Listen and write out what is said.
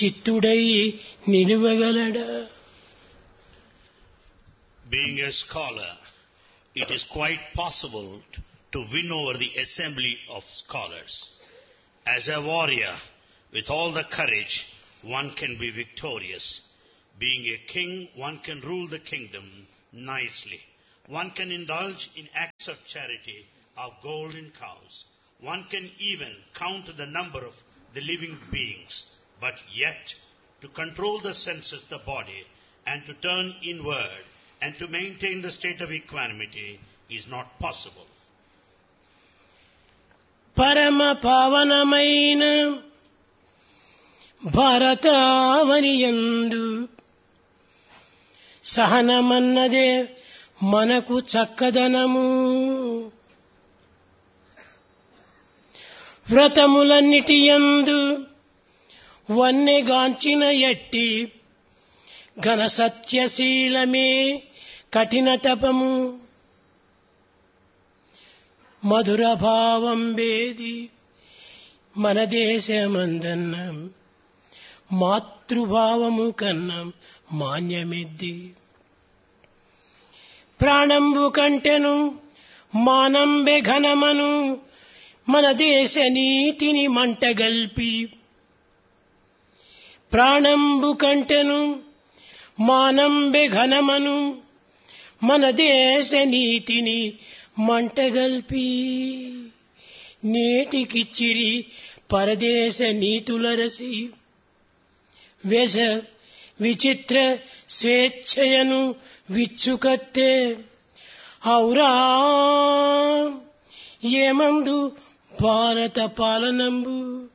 చిత్తుడై నిలువగలడా? Being a scholar, it is quite possible to win over the assembly of scholars. As a warrior, with all the courage, one can be victorious. Being a king, one can rule the kingdom nicely. One can indulge in acts of charity of golden cows. One can even count the number of the living beings. But yet, to control the senses, the body, and to turn inward, and to maintain the state of equanimity is not possible. పరమ పావనమైన భారతావనియందు సహనమన్నదే మనకు చక్కదనము. వ్రతములన్నిటియందు వన్నెగాంచిన ఎట్టి ఘన సత్యశీలమే కఠిన తపము. మధుర భావం వేది మన దేశమందన్న మాతృభావము కన్నా మాన్యమిద్ది. ప్రాణంబు కంటెను మానంబె ఘనమను మన దేశ నీతిని మంటగల్పి. ప్రాణంబు కంటెను మానంబె ఘనమను మన దేశ నీతిని మంటగల్పి. నేటికిచ్చిరి పరదేశ నీతులరసి వ్యస విచిత్ర స్వేచ్ఛయను విచ్చుకత్తే. ఔరా ఏమందు భారత పాలనంబు